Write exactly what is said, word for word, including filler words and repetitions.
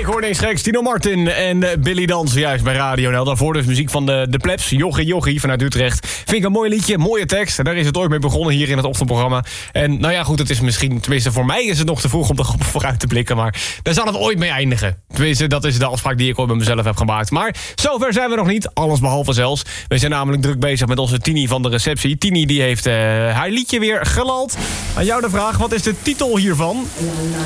hoorde eens geks Tino Martin en uh, Billy Dans juist bij Radio N L. Daarvoor dus muziek van de, de Plebs, Jochie Jochie vanuit Utrecht. Vind ik een mooi liedje, mooie tekst. Daar is het ooit mee begonnen hier in het ochtendprogramma. En nou ja, goed, het is misschien, tenminste voor mij is het nog te vroeg om erop vooruit te blikken. Maar daar zal het ooit mee eindigen. Tenminste, dat is de afspraak die ik ooit met mezelf heb gemaakt. Maar zover zijn we nog niet, alles behalve zelfs. We zijn namelijk druk bezig met onze Tini van de receptie. Tini die heeft uh, haar liedje weer gelald. Aan jou de vraag, wat is de titel hiervan?